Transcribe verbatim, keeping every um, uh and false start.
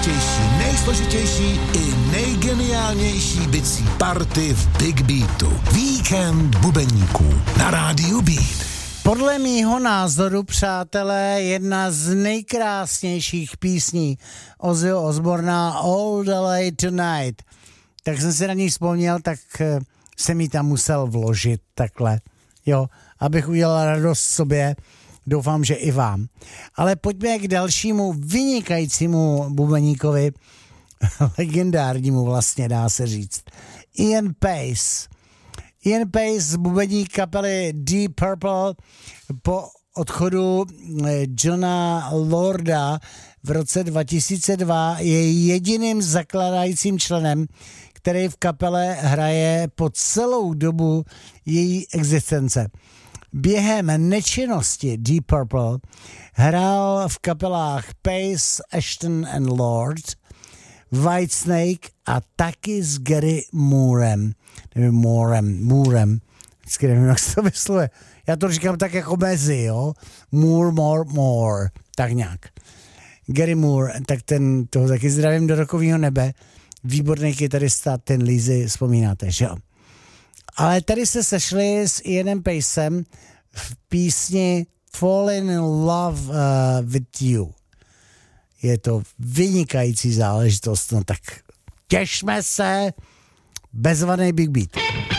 nejdůležitější, nejsložitější i nejgeniálnější bicí party v Big Beatu. Víkend bubeníků na rádiu Beat. Podle mýho názoru, přátelé, jedna z nejkrásnějších písní Ozzyho Osborna All the Way Tonight. Tak jsem si na ní vzpomněl, tak jsem ji tam musel vložit takhle, jo, abych udělal radost sobě. Doufám, že i vám. Ale pojďme k dalšímu vynikajícímu bubeníkovi, legendárnímu vlastně dá se říct. Ian Pace. Ian Pace, bubeník kapely Deep Purple, po odchodu Johna Lorda v roce dva tisíce dva je jediným zakladajícím členem, který v kapele hraje po celou dobu její existence. Během nečinnosti Deep Purple hrál v kapelách Pace, Ashton and Lord, Whitesnake a taky s Gary Moorem. Nevím, Moorem, Moorem. Vždycky nevím, jak se to vyslovuje. Já to říkám tak jako mezi, jo. Moore, more, more. Tak nějak. Gary Moore, tak ten, toho taky zdravím do rokového nebe. Výborný kytarista, ten Lizzy, vzpomínáte, že jo. Ale tady se sešli s Ianem Pacem v písni Falling in Love uh, with You. Je to vynikající záležitost, no tak těšme se, bezvaný Big Beat.